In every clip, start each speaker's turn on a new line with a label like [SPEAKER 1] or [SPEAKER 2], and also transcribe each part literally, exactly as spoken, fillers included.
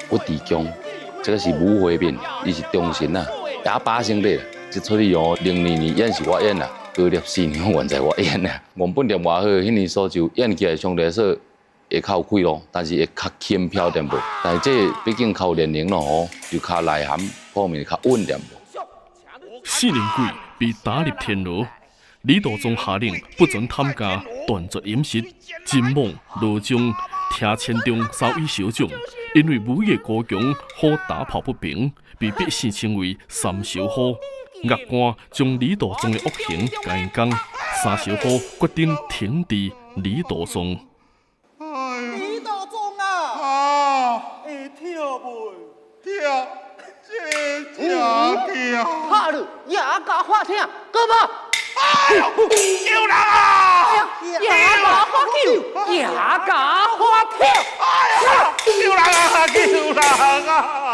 [SPEAKER 1] 不敌强，这个是武回面，伊是中神呐，哑巴兄弟，这出戏哦，零二年演是我演啦，高立四年原在我演啦。原本点外好，迄年所就演起来相对说会较有气咯，但是会较轻飘点无。但是这毕竟靠年龄咯吼，就较内涵方面较稳点无。
[SPEAKER 2] 四年鬼被打入天牢，李道宗下令不准参加断绝饮食。金猛、罗忠听千中稍已小将，因为武艺高强，好打抱不平，被百姓称为三小虎。岳官将李道宗的恶行改讲，三小虎决定停治李道宗。
[SPEAKER 3] 李道宗啊！
[SPEAKER 4] 啊！
[SPEAKER 3] 会跳袂？
[SPEAKER 4] 跳，真正跳！
[SPEAKER 3] 拍了，也加花听，哥吧！
[SPEAKER 4] 哎呦，救人啊！
[SPEAKER 3] 也加花叫，也加花跳！
[SPEAKER 4] 哎呀，救人啊！救人啊！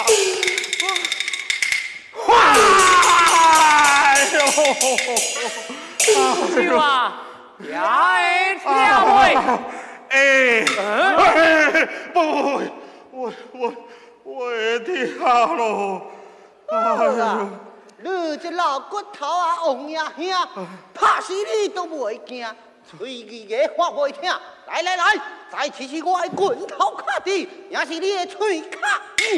[SPEAKER 4] 哎呦！
[SPEAKER 3] 是啊，也会跳袂？
[SPEAKER 4] 哎，哎，不，我我我会跳咯！
[SPEAKER 3] 好啦，你这老骨头啊，王爷兄，拍死你都袂惊，嘴语嘅话袂听。来来来，再试试我的棍头卡地，也是你的嘴卡。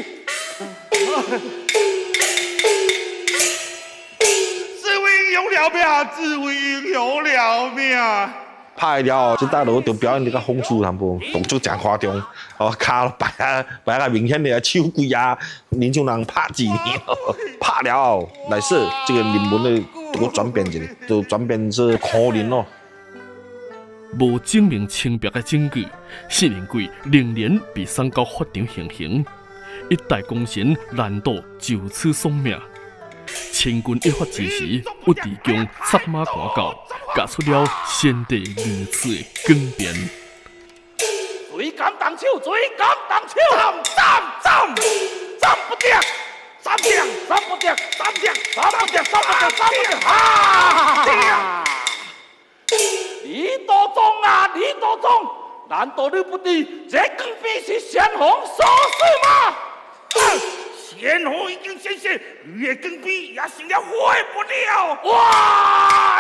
[SPEAKER 4] 自为英雄了命，自为英雄了命。
[SPEAKER 5] 拍了，这大佬就表演这个风趣淡薄，动作真夸张，哦，卡摆啊摆啊明显的手鬼啊，年轻人拍几年，拍了，来是这个人文的这个转变一下，就转变是可怜咯。
[SPEAKER 2] 无证明清白的证据，四年鬼仍然被送到法庭行刑，一代功臣难道就此丧命？清军一发之时，郁志强策马赶到，夹出了先帝如此的更变。
[SPEAKER 6] 水敢动手，水敢动手，斩斩斩，斩不得，斩不得，斩不得，斩不得，斩不得，斩不得，斩不得，啊！李道宗啊，李道宗，难道你不知这更必是先皇所事吗？先皇已经显现，你的更比也成了毁不了。哇！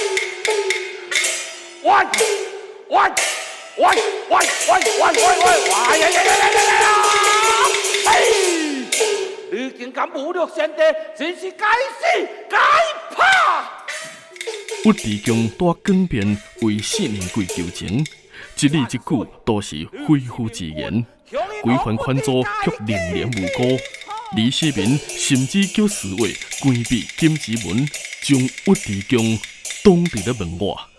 [SPEAKER 6] 哇！哇！喂喂喂喂喂喂！哇呀呀呀呀呀呀！哎，你竟敢侮辱先帝，真是该死该怕！
[SPEAKER 2] 郁志强带更变为四年鬼求情，一字一句都是肺腑之言，规番劝阻却仍然无果。李世民甚至叫侍卫关闭金之门，将郁志强挡在了门外。